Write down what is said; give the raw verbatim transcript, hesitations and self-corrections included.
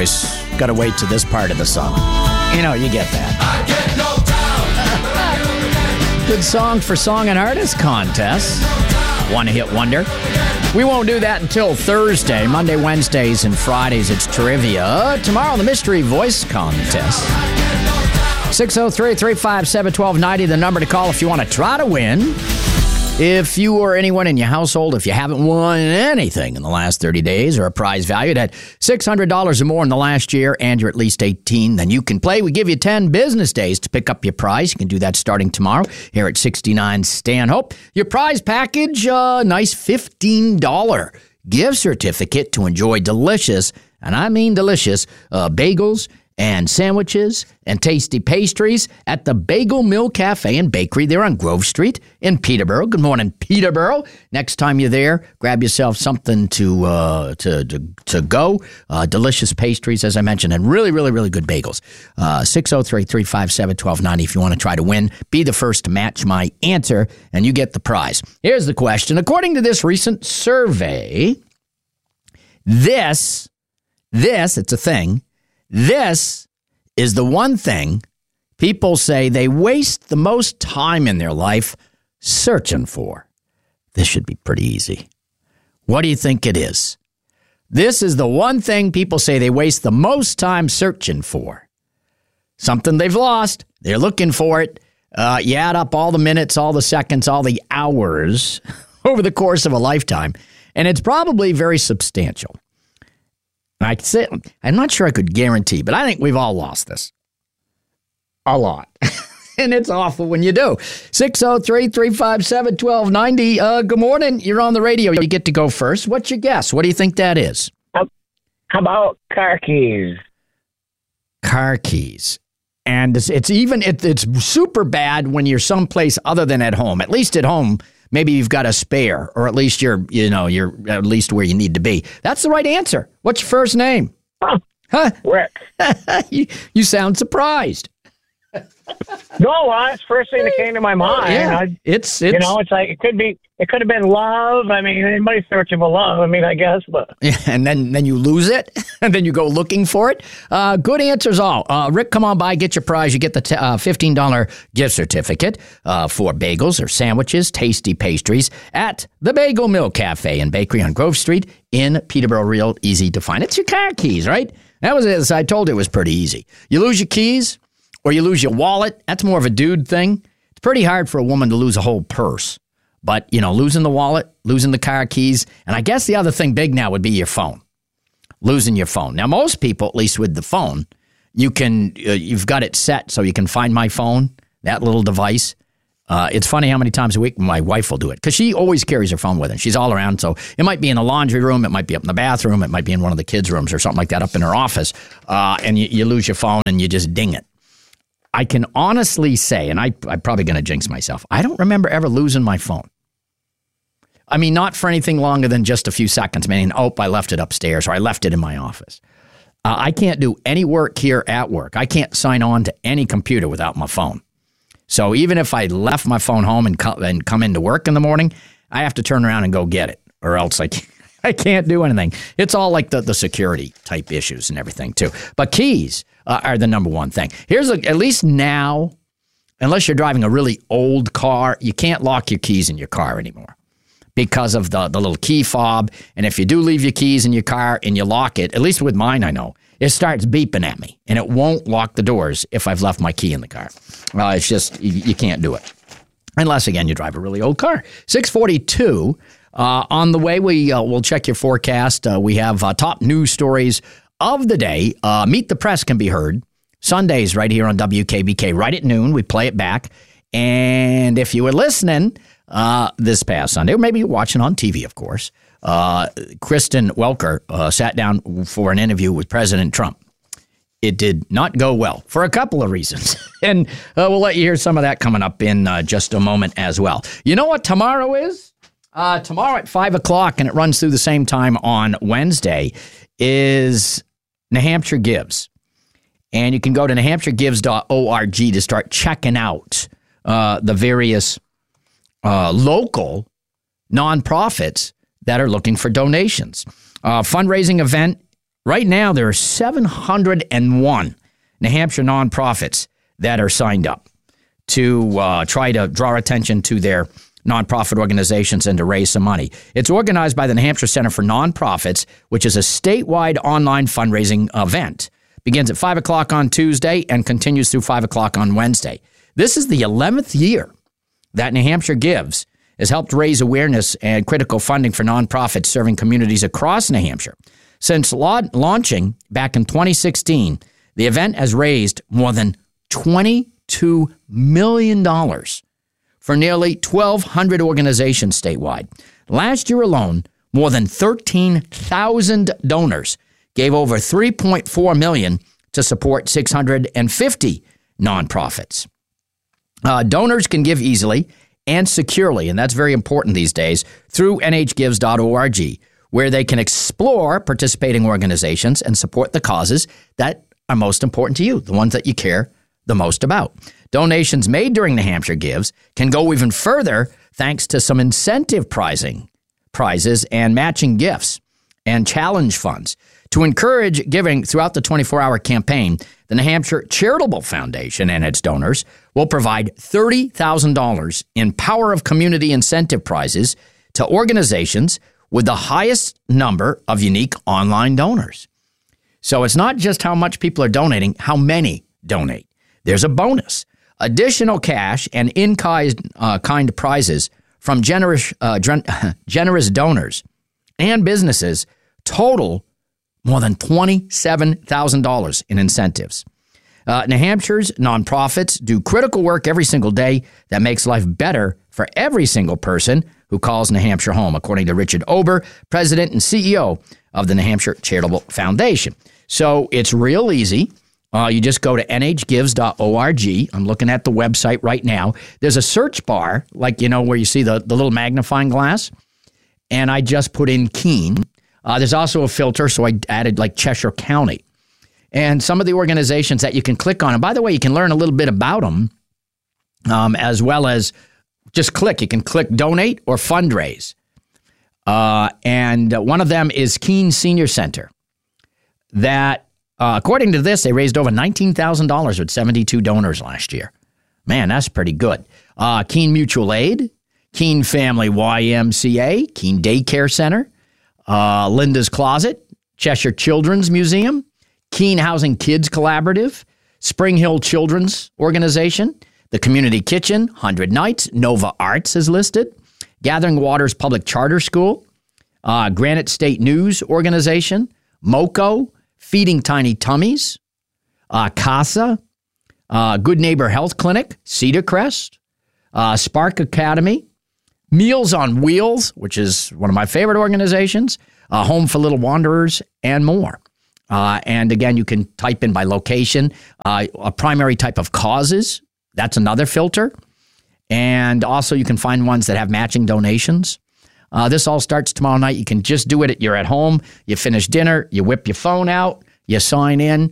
voice. Got to wait to this part of the song. You know, you get that. I get no doubt. Good song for Song and Artist Contest. One hit wonder. We won't do that until Thursday. Monday, Wednesdays, and Fridays, it's trivia. Tomorrow, the Mystery Voice Contest. six oh three, three five seven, one two nine oh, the number to call if you want to try to win. If you or anyone in your household, if you haven't won anything in the last thirty days or a prize valued at six hundred dollars or more in the last year and you're at least eighteen, then you can play. We give you ten business days to pick up your prize. You can do that starting tomorrow here at sixty-nine Stanhope. Your prize package, a uh, nice fifteen dollars gift certificate to enjoy delicious, and I mean delicious, uh, bagels and sandwiches and tasty pastries at the Bagel Mill Cafe and Bakery. They're on Grove Street in Peterborough. Good morning, Peterborough. Next time you're there, grab yourself something to uh, to, to to go. Uh, delicious pastries, as I mentioned, and really, really, really good bagels. Uh, six oh three, three five seven, one two nine oh if you want to try to win. Be the first to match my answer, and you get the prize. Here's the question. According to this recent survey, this, this, it's a thing, this is the one thing people say they waste the most time in their life searching for. This should be pretty easy. What do you think it is? This is the one thing people say they waste the most time searching for. Something they've lost. They're looking for it. Uh, you add up all the minutes, all the seconds, all the hours over the course of a lifetime, and it's probably very substantial. I say, I'm not sure I could guarantee, but I think we've all lost this. A lot. And it's awful when you do. six oh three, three five seven, one two nine oh. Uh, good morning. You're on the radio. You get to go first. What's your guess? What do you think that is? How, how about car keys? Car keys. And it's, it's even, it, it's super bad when you're someplace other than at home. At least at home, maybe you've got a spare, or at least you're, you know, you're at least where you need to be. That's the right answer. What's your first name? Huh? Huh? Rick. you, you sound surprised. No, well, that's the first thing that came to my mind. Yeah, I, it's, it's, you know, it's like, it could be, it could have been love. I mean, anybody's searching for love. I mean, I guess, but. Yeah, and then, then you lose it, and then you go looking for it. Uh, good answers all. Uh, Rick, come on by, get your prize. You get the t- uh, fifteen dollars gift certificate uh, for bagels or sandwiches, tasty pastries at the Bagel Mill Cafe and Bakery on Grove Street in Peterborough. Real easy to find. It's your car keys, right? That was it. I told you it was pretty easy. You lose your keys or you lose your wallet. That's more of a dude thing. It's pretty hard for a woman to lose a whole purse. But, you know, losing the wallet, losing the car keys, and I guess the other thing big now would be your phone. Losing your phone. Now, most people, at least with the phone, you can, uh, you've got it set so you can find my phone, that little device. Uh, it's funny how many times a week my wife will do it because she always carries her phone with her. She's all around. So it might be in the laundry room. It might be up in the bathroom. It might be in one of the kids' rooms or something like that up in her office. Uh, and you, you lose your phone and you just ding it. I can honestly say, and I, I'm probably going to jinx myself, I don't remember ever losing my phone. I mean, not for anything longer than just a few seconds, meaning, oh, I left it upstairs or I left it in my office. Uh, I can't do any work here at work. I can't sign on to any computer without my phone. So even if I left my phone home and, co- and come into work in the morning, I have to turn around and go get it, or else I can't, I can't do anything. It's all like the, the security type issues and everything, too. But keys uh, are the number one thing. Here's a, at least now, unless you're driving a really old car, you can't lock your keys in your car anymore because of the, the little key fob. And if you do leave your keys in your car and you lock it, at least with mine, I know, it starts beeping at me, and it won't lock the doors if I've left my key in the car. Uh, it's just, you, you can't do it. Unless, again, you drive a really old car. six forty-two, uh, on the way, we, uh, we'll check your forecast. Uh, we have uh, top news stories of the day. Uh, Meet the Press can be heard Sundays right here on W K B K, right at noon. We play it back. And if you were listening uh, this past Sunday, or maybe you're watching on T V, of course, uh, Kristen Welker uh, sat down for an interview with President Trump. It did not go well for a couple of reasons. And uh, we'll let you hear some of that coming up in uh, just a moment as well. You know what tomorrow is? Uh, tomorrow at five o'clock, and it runs through the same time on Wednesday, is New Hampshire Gives. And you can go to new hampshire gives dot org to start checking out uh, the various uh, local nonprofits that are looking for donations. Uh, fundraising event Right now, there are seven hundred one New Hampshire nonprofits that are signed up to uh, try to draw attention to their nonprofit organizations and to raise some money. It's organized by the New Hampshire Center for Nonprofits, which is a statewide online fundraising event. Begins at five o'clock on Tuesday and continues through five o'clock on Wednesday. This is the eleventh year that New Hampshire Gives has helped raise awareness and critical funding for nonprofits serving communities across New Hampshire. Since la- launching back in twenty sixteen, the event has raised more than twenty-two million dollars for nearly twelve hundred organizations statewide. Last year alone, more than thirteen thousand donors gave over three point four million dollars to support six hundred fifty nonprofits. Uh, donors can give easily and securely, and that's very important these days, through N H gives dot org, where they can explore participating organizations and support the causes that are most important to you, the ones that you care the most about. Donations made during New Hampshire Gives can go even further thanks to some incentive pricing, prizes and matching gifts and challenge funds. To encourage giving throughout the twenty-four hour campaign, the New Hampshire Charitable Foundation and its donors will provide thirty thousand dollars in Power of Community incentive prizes to organizations with the highest number of unique online donors. So it's not just how much people are donating, how many donate. There's a bonus. Additional cash and in-kind uh, kind prizes from generous, uh, generous donors and businesses total more than twenty-seven thousand dollars in incentives. Uh, New Hampshire's nonprofits do critical work every single day that makes life better for every single person who calls New Hampshire home, according to Richard Ober, president and C E O of the New Hampshire Charitable Foundation. So it's real easy. Uh, you just go to N H gives dot org. I'm looking at the website right now. There's a search bar, like, you know, where you see the, the little magnifying glass. And I just put in Keene. Uh, there's also a filter, so I added like Cheshire County. And some of the organizations that you can click on. And by the way, you can learn a little bit about them, um, as well as just click. You can click donate or fundraise. Uh, and one of them is Keene Senior Center. That, uh, according to this, they raised over nineteen thousand dollars with seventy-two donors last year. Man, that's pretty good. Uh, Keene Mutual Aid, Keene Family Y M C A, Keene Daycare Center, uh, Linda's Closet, Cheshire Children's Museum, Keene Housing Kids Collaborative, Spring Hill Children's Organization, the Community Kitchen, one hundred Nights, Nova Arts is listed, Gathering Waters Public Charter School, uh, Granite State News Organization, MoCo, Feeding Tiny Tummies, uh, CASA, uh, Good Neighbor Health Clinic, Cedar Crest, uh, Spark Academy, Meals on Wheels, which is one of my favorite organizations, uh, Home for Little Wanderers, and more. Uh, and again, you can type in by location, uh, a primary type of causes. That's another filter. And also you can find ones that have matching donations. Uh, this all starts tomorrow night. You can just do it. You're at home. You finish dinner. You whip your phone out. You sign in.